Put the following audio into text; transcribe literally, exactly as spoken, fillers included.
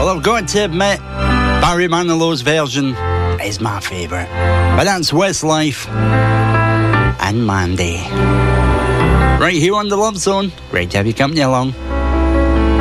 Well, I've got to admit, Barry Manilow's version is my favourite. But that's Westlife and Mandy. Right here on the Love Zone. Great to have you company along.